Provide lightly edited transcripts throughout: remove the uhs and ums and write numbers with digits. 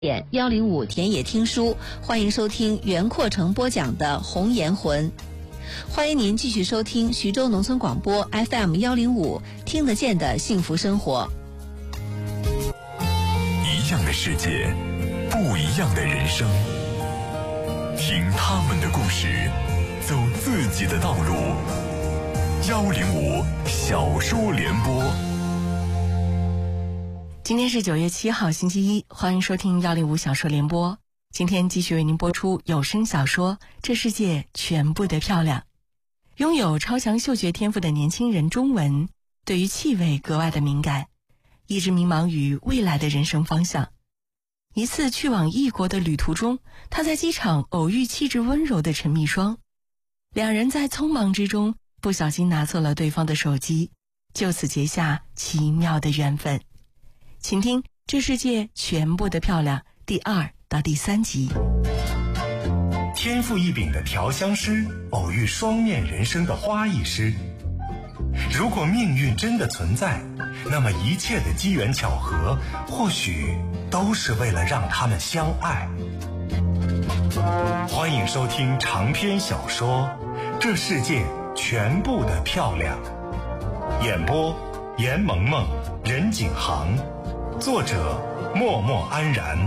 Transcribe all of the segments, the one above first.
点105田野听书，欢迎收听袁阔成播讲的《红颜魂》。欢迎您继续收听徐州农村广播 FM105，听得见的幸福生活。 一样的世界，不一样的人生，听他们的故事，走自己的道路。105小说联播。 今天是9月7号星期一，欢迎收听105小说联播。今天继续为您播出有声小说《这世界全部的漂亮》。拥有超强嗅觉天赋的年轻人钟文，对于气味格外的敏感，一直迷茫于未来的人生方向。一次去往异国的旅途中，他在机场偶遇气质温柔的陈蜜霜，两人在匆忙之中不小心拿错了对方的手机，就此结下奇妙的缘分。请听《这世界全部的漂亮》第2到第3集。 天赋异禀的调香师偶遇双面人生的花艺师。如果命运真的存在，那么一切的机缘巧合或许都是为了让他们相爱。欢迎收听长篇小说《这世界全部的漂亮》，演播严萌萌、任景航，作者默默安然。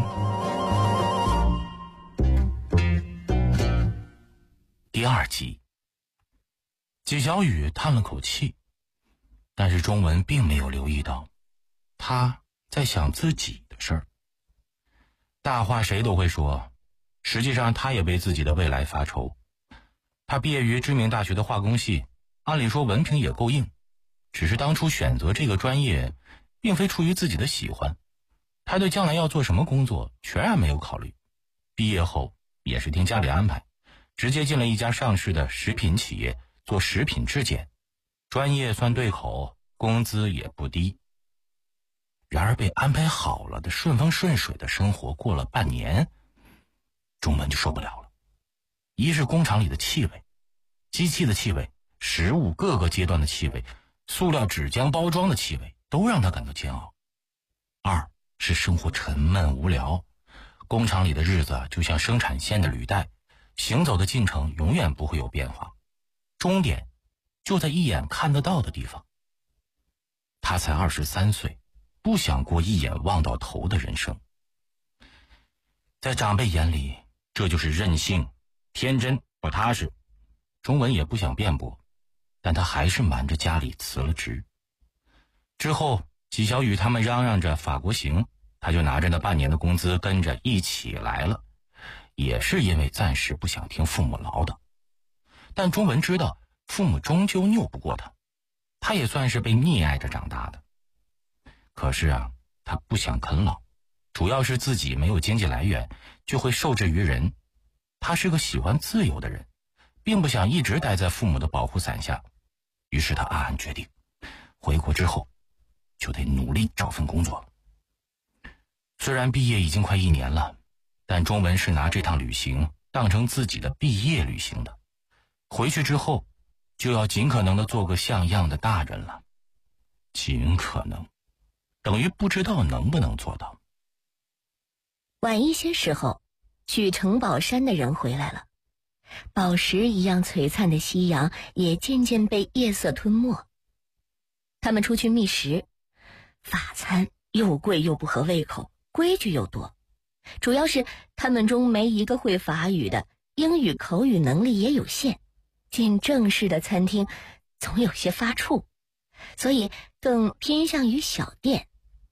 第2集。纪晓宇叹了口气，但是钟文并没有留意到他在想自己的事儿。大话谁都会说，实际上他也为自己的未来发愁。他毕业于知名大学的化工系，按理说文凭也够硬，只是当初选择这个专业并非出于自己的喜欢，他对将来要做什么工作全然没有考虑。毕业后也是听家里安排，直接进了一家上市的食品企业做食品质检，专业算对口，工资也不低。然而被安排好了的顺风顺水的生活过了半年，钟文就受不了了。一是工厂里的气味，机器的气味，食物各个阶段的气味，塑料纸浆包装的气味，都让他感到煎熬。2是生活沉闷无聊，工厂里的日子就像生产线的履带，行走的进程永远不会有变化，终点就在一眼看得到的地方。他才23岁，不想过一眼望到头的人生。在长辈眼里，这就是任性、天真、不踏实。钟文也不想辩驳，但他还是瞒着家里辞了职。之后纪晓宇他们嚷嚷着法国行，他就拿着那半年的工资跟着一起来了，也是因为暂时不想听父母唠叨。但钟文知道父母终究拗不过他，他也算是被溺爱着长大的。可是他不想啃老，主要是自己没有经济来源，就会受制于人。他是个喜欢自由的人，并不想一直待在父母的保护伞下。于是他暗暗决定，回国之后就得努力找份工作了。虽然毕业已经快1年了，但钟文是拿这趟旅行当成自己的毕业旅行的。回去之后就要尽可能的做个像样的大人了。尽可能等于不知道能不能做到。 晚一些时候，去城堡山的人回来了，宝石一样璀璨的夕阳也渐渐被夜色吞没。他们出去觅食，法餐又贵又不合胃口，规矩又多，主要是他们中没一个会法语的，英语口语能力也有限，进正式的餐厅总有些发怵，所以更偏向于小店。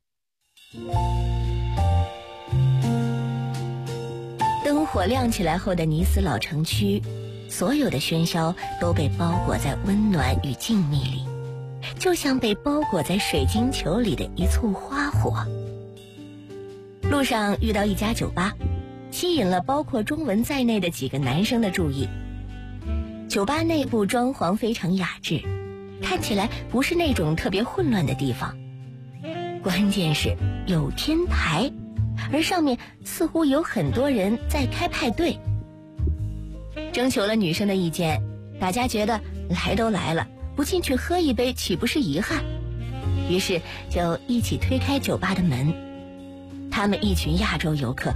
灯火亮起来后的尼斯老城区，所有的喧嚣都被包裹在温暖与静谧里，就像被包裹在水晶球里的一簇花火。路上遇到一家酒吧，吸引了包括钟文在内的几个男生的注意。酒吧内部装潢非常雅致，看起来不是那种特别混乱的地方。关键是有天台，而上面似乎有很多人在开派对。征求了女生的意见，大家觉得来都来了，不进去喝一杯岂不是遗憾？于是就一起推开酒吧的门。他们一群亚洲游客